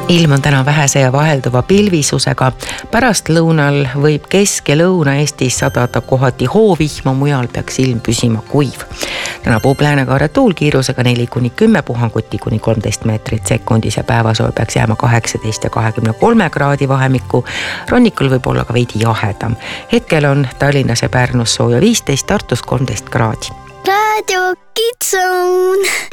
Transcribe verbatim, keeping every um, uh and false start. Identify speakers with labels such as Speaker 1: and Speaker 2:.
Speaker 1: ilm on täna vähese ja vahelduva pilvisusega. Pärast lõunal võib Kesk- ja Lõuna-Eestis sadada kohati hoovihma, mujal peaks ilm püsima kuiv. Täna puhub läänekaare tuul kiirusega neli kuni kümme, puhanguti kuni kolmteist meetrit sekundis ja päevasoe peaks jääma kaheksateist ja kahekümne kolme kraadi vahemikku. Rannikul võib olla ka veidi jahedam. Hetkel on Tallinnas ja Pärnus sooja viisteist, Tartus kolmteist kraadi.
Speaker 2: Radio Kids Zone.